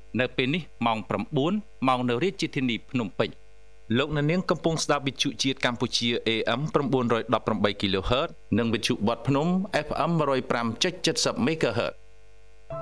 នៅពេលនេះម៉ោង 9 ម៉ោងនៅរាជធានីភ្នំពេញលោកអ្នកនាងកំពុងស្ដាប់វិទ្យុជាតិកម្ពុជា AM 918 kHz និងវិទ្យុបទភ្នំ FM 105.70 MHz